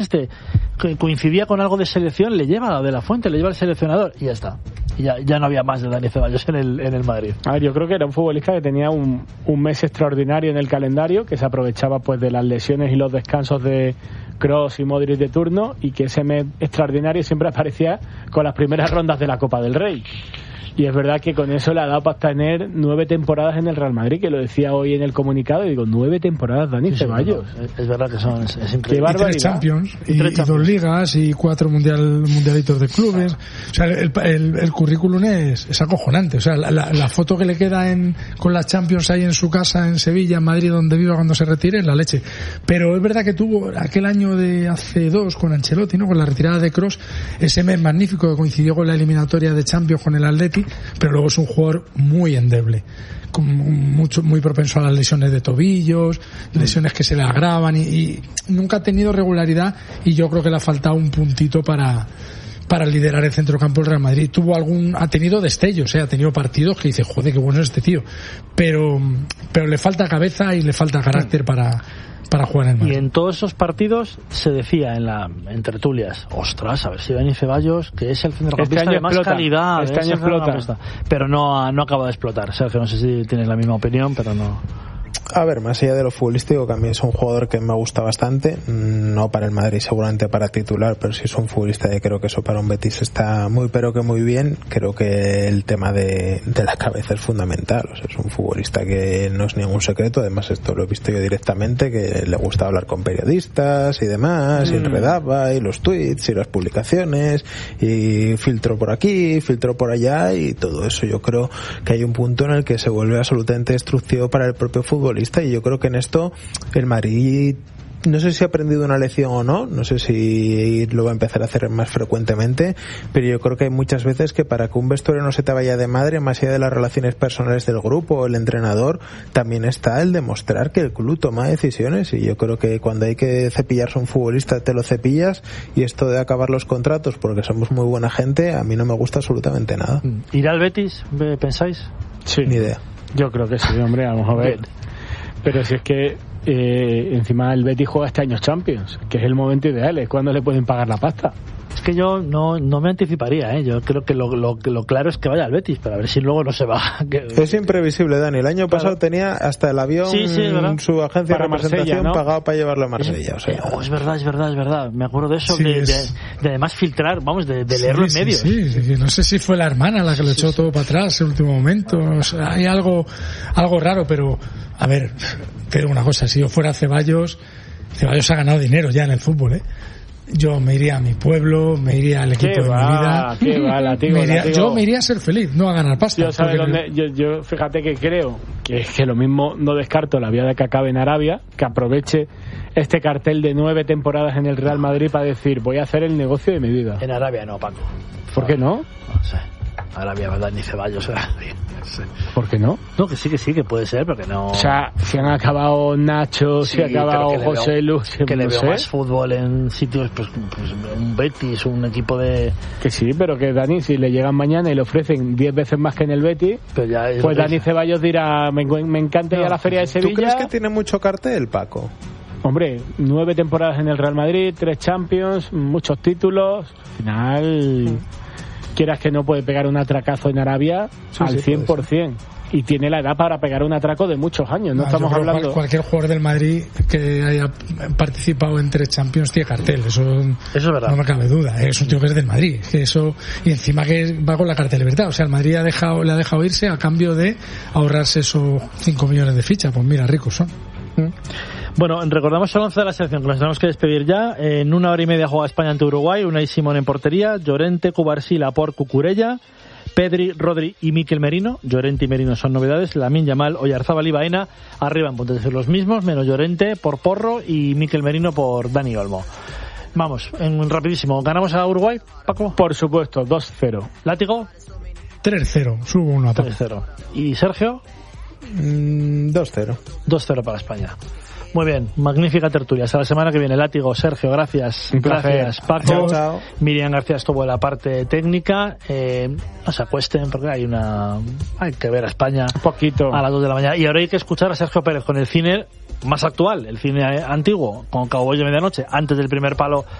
que coincidía con algo de selección, le lleva de la Fuente, le lleva el seleccionador y ya está. Y ya no había más de Dani Ceballos en el Madrid. A ver, yo creo que era un futbolista que tenía un mes extraordinario en el calendario, que se aprovechaba pues de las lesiones y los descansos de Kroos y Modric de turno, y que ese mes extraordinario siempre aparecía con las primeras rondas de la Copa del Rey. Y es verdad que con eso le ha dado para tener 9 temporadas en el Real Madrid, que lo decía hoy en el comunicado, y digo, 9 temporadas Dani Ceballos. Es verdad que es increíble. Y 3 Champions, y 2 ligas, y 4 mundialitos de clubes. O sea, el currículum es acojonante. O sea, la foto que le queda con las Champions ahí en su casa, en Sevilla, en Madrid, donde viva cuando se retire, es la leche. Pero es verdad que tuvo aquel año de hace 2 con Ancelotti, ¿no? Con la retirada de Kroos, ese mes magnífico que coincidió con la eliminatoria de Champions con el Atleti, pero luego es un jugador muy endeble, muy propenso a las lesiones de tobillos, lesiones que se le agravan, y nunca ha tenido regularidad, y yo creo que le ha faltado un puntito para liderar el centrocampo del Real Madrid. Ha tenido destellos, ha tenido partidos que dice, joder, qué bueno es este tío, pero le falta cabeza y le falta carácter para jugar en el Madrid. Y en todos esos partidos se decía en tertulias, ostras, a ver si Dani Ceballos, que es el centrocampista de más calidad, este año explota, pero no acaba de explotar. Sergio, no sé si tienes la misma opinión, pero no. A ver, más allá de lo futbolístico, que a mí es un jugador que me gusta bastante, no para el Madrid seguramente para titular, pero sí es un futbolista y creo que eso para un Betis está muy pero que muy bien. Creo que el tema de la cabeza es fundamental. O sea, es un futbolista que no es ningún secreto, además esto lo he visto yo directamente, que le gusta hablar con periodistas y demás, y enredaba, y los tweets y las publicaciones, y filtro por aquí, filtro por allá, y todo eso. Yo creo que hay un punto en el que se vuelve absolutamente destructivo para el propio futbolista, y yo creo que en esto el Madrid, no sé si ha aprendido una lección o no sé si lo va a empezar a hacer más frecuentemente, pero yo creo que hay muchas veces que para que un vestuario no se te vaya de madre, más allá de las relaciones personales del grupo o el entrenador, también está el demostrar que el club toma decisiones, y yo creo que cuando hay que cepillarse a un futbolista te lo cepillas, y esto de acabar los contratos porque somos muy buena gente, a mí no me gusta absolutamente nada. ¿Irá al Betis, pensáis? Sí. Ni idea. Yo creo que sí, hombre, vamos a ver. Pero si es que encima el Betis juega este año Champions, que es el momento ideal, es cuando le pueden pagar la pasta. Es que yo no me anticiparía, yo creo que lo claro es que vaya al Betis, pero a ver si luego no se va. Es imprevisible, Dani. El año pasado tenía hasta el avión, su agencia de representación, ¿no?, pagado para llevarlo a Marsella. Es verdad. Me acuerdo de eso, de además filtrar, de leerlo en medios. Sí. No sé si fue la hermana la que lo echó todo para atrás en el último momento. O sea, hay algo raro, pero a ver, te digo una cosa, si yo fuera Ceballos ha ganado dinero ya en el fútbol, Yo me iría a mi pueblo, me iría al equipo de mi vida. Yo me iría a ser feliz, no a ganar pasta. Yo fíjate que creo que lo mismo, no descarto la vía de que acabe en Arabia, que aproveche este cartel de 9 temporadas en el Real Madrid para decir, voy a hacer el negocio de mi vida. En Arabia no, Paco. ¿Por qué no? No sé. Arabia, ¿verdad? Ni Ceballos. ¿Por qué no? No, que sí, que puede ser, pero que no. O sea, si han acabado Nacho, si ha acabado José Lu, que le veo más fútbol en sitios, pues un Betis, un equipo de. Que sí, pero que Dani, si le llegan mañana y le ofrecen 10 veces más que en el Betis, pues Dani Ceballos dirá, me encanta ir a la Feria de Sevilla. ¿Tú crees que tiene mucho cartel, Paco? Hombre, 9 temporadas en el Real Madrid, 3 Champions, muchos títulos. Al final, quieras que no, puede pegar un atracazo en Arabia al 100%. Y tiene la edad para pegar un atraco de muchos años. No estamos hablando. Cualquier jugador del Madrid que haya participado en 3 Champions tiene cartel. Eso es verdad. No me cabe duda. Es un tío que es del Madrid. Y encima que va con la carta de libertad. O sea, el Madrid le ha dejado irse a cambio de ahorrarse esos 5 millones de fichas. Pues mira, ricos son. Bueno, recordamos el 11 de la selección, que nos tenemos que despedir ya. En 1 hora y media juega España ante Uruguay. Unai Simón en portería, Llorente, Cubarsí, Laporte, Cucurella, Pedri, Rodri y Mikel Merino. Llorente y Merino son novedades. Lamine Yamal, Oyarzábal y Baena. Arriba en punto de ser los mismos, menos Llorente por Porro y Mikel Merino por Dani Olmo. Vamos, rapidísimo. ¿Ganamos a Uruguay, Paco? Por supuesto, 2-0. ¿Látigo? 3-0. Subo uno a Paco. 3-0. ¿Y Sergio? 2-0. 2-0 para España. Muy bien, magnífica tertulia. Hasta la semana que viene. Látigo, Sergio, gracias. Gracias, Paco. Chao. Miriam García estuvo en la parte técnica. No se acuesten porque hay que ver a España un poquito a las 2 de la mañana. Y ahora hay que escuchar a Sergio Pérez con el cine más actual, el cine antiguo, con Cowboy de Medianoche, antes del primer palo